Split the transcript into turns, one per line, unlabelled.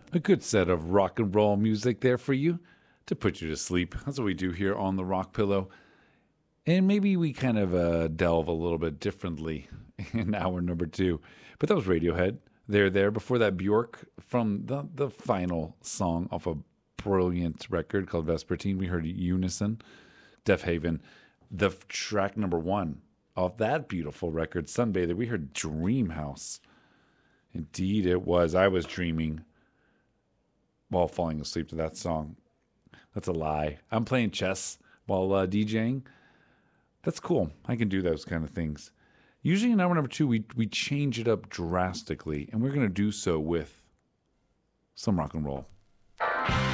A good set of rock and roll music there for you to put you to sleep. That's what we do here on the Rock Pillow. And maybe we kind of delve a little bit differently in hour number two. But that was Radiohead. They're there. Before that, Bjork from the final song off a brilliant record called Vespertine. We heard Unison. Deaf Haven. The track number one off that beautiful record, Sunbather. We heard Dream House. Indeed, it was. I was dreaming while falling asleep to that song. That's a lie. I'm playing chess while DJing. That's cool. I can do those kind of things. Usually in hour number two, we change it up drastically, and we're going to do so with some rock and roll.